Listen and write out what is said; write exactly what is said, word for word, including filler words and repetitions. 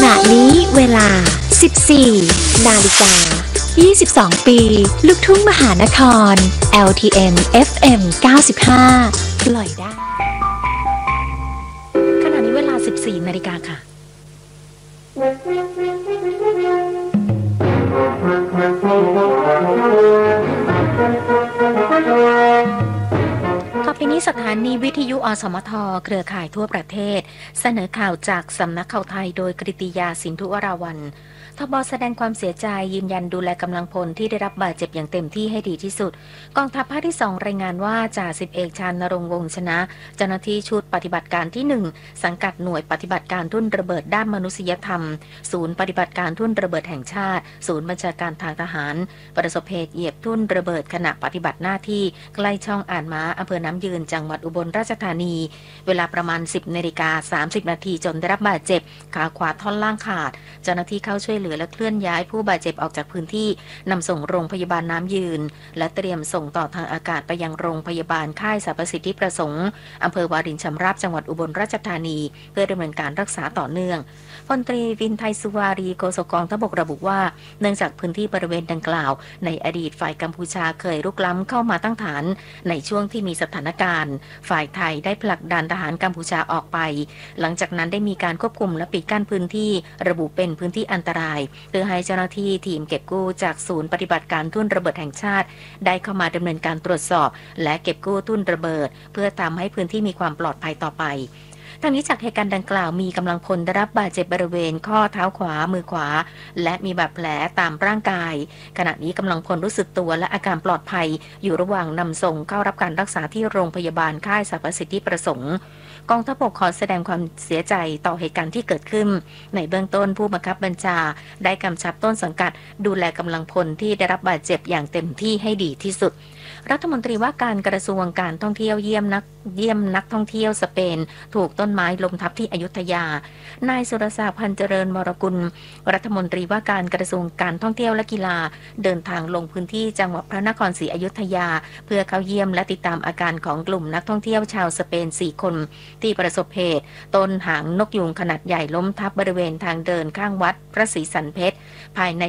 ณะนี้เวลา สิบสี่ นาฬิกา ยี่สิบสอง ปี ลูกทุ่งมหานคร แอล ที เอ็ม เอฟ เอ็ม เก้าสิบห้า ปล่อยได้ขณะนี้เวลา สิบสี่ นาฬิกาค่ะต่อไปนี้สถานีวิทยุอสมทเครือข่ายทั่วประเทศเสนอข่าวจากสำนักข่าวไทยโดยกฤติยาสินธุวราวัลย์ทบแสดงความเสียใจยืนยันดูแลกำลังพลที่ได้รับบาดเจ็บอย่างเต็มที่ให้ดีที่สุดกองทัพภาคที่สองรายงานว่าจ่าสิบเอกชาญนรงค์วงศ์ชนะเจ้าหน้าที่ชุดปฏิบัติการที่หนึ่งสังกัดหน่วยปฏิบัติการทุ่นระเบิดด้านมนุษยธรรมศูนย์ปฏิบัติการทุ่นระเบิดแห่งชาติศูนย์บัญชาการทางทหารประสบเหตุเหยียบทุ่นระเบิดขณะปฏิบัติหน้าที่ใกล้ช่องอ่านม้าอำเภอน้ำยืนจังหวัดอุบลราชธานีเวลาประมาณ สิบ นาฬิกา สามสิบ นาทีจนได้รับบาดเจ็บขาขวาท่อนล่างขาดเจ้าหน้าที่เข้าช่วยเหลือและเคลื่อนย้ายผู้บาดเจ็บออกจากพื้นที่นำส่งโรงพยาบาลน้ำยืนและเตรียมส่งต่อทางอากาศไปยังโรงพยาบาลค่ายสรรพสิทธิประสงค์อำเภอวารินชำราบจังหวัดอุบลราชธานีเพื่อดำเนินการรักษาต่อเนื่องพลตรีวินไทยสุวารีโฆษกกองทัพบกระบุว่าเนื่องจากพื้นที่บริเวณดังกล่าวในอดีตฝ่ายกัมพูชาเคยรุกล้ำเข้ามาตั้งฐานในช่วงที่มีสถานการณ์ฝ่ายไทยได้ผลักดันทหารกัมพูชาออกไปหลังจากนั้นได้มีการควบคุมและปิดกั้นพื้นที่ระบุเป็นพื้นที่อันตรายเพื่อให้เจ้าหน้าที่ทีมเก็บกู้จากศูนย์ปฏิบัติการทุ่นระเบิดแห่งชาติได้เข้ามาดำเนินการตรวจสอบและเก็บกู้ทุ่นระเบิดเพื่อทำให้พื้นที่มีความปลอดภัยต่อไปทั้งนี้จากเหตุการณ์ดังกล่าวมีกำลังพลได้รับบาดเจ็บบริเวณข้อเท้าขวามือขวาและมีบาดแผลตามร่างกายขณะนี้กำลังพลรู้สึกตัวและอาการปลอดภัยอยู่ระหว่างนำส่งเข้ารับการรักษาที่โรงพยาบาลค่ายสรรพสิทธิประสงค์กองทัพบกขอแสดงความเสียใจต่อเหตุการณ์ที่เกิดขึ้นในเบื้องต้นผู้บังคับบัญชาได้กำชับต้นสังกัดดูแลกำลังพลที่ได้รับบาดเจ็บอย่างเต็มที่ให้ดีที่สุดรัฐมนตรีว่าการกระทรวงการท่องเที่ยวเยี่ยมนักเยี่ยมนักท่องเที่ยวสเปนถูกต้นไม้ล้มทับที่อยุธยานายสุรศักดิ์พันเจริญมรกุลรัฐมนตรีว่าการกระทรวงการท่องเที่ยวและกีฬาเดินทางลงพื้นที่จังหวัดพระนครศรีอยุธยาเพื่อเข้าเยี่ยมและติดตามอาการของกลุ่มนักท่องเที่ยวชาวสเปนสี่คนที่ประสบเหตุต้นหางนกยูงขนาดใหญ่ล้มทับบริเวณทางเดินข้างวัดพระศรีสันเพชรภายใน